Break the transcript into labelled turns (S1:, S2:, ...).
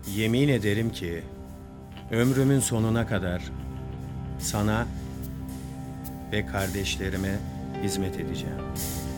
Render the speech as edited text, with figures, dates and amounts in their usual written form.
S1: Yemin ederim ki ömrümün sonuna kadar sana ve kardeşlerime hizmet edeceğim.